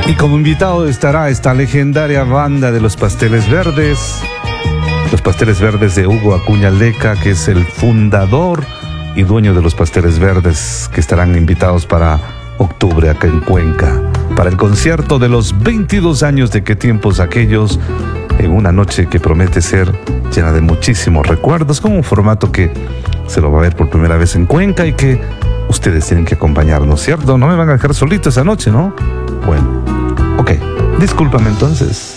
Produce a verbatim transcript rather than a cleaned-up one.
Y como invitado estará esta legendaria banda de los Pasteles Verdes, los Pasteles Verdes de Hugo Acuña Leca, que es el fundador y dueño de los Pasteles Verdes, que estarán invitados para octubre acá en Cuenca, para el concierto de los veintidós años de Qué tiempos aquellos, en una noche que promete ser llena de muchísimos recuerdos, con un formato que se lo va a ver por primera vez en Cuenca y que ustedes tienen que acompañarnos, ¿cierto? No me van a dejar solito esa noche, ¿no? Bueno, ok, discúlpame entonces.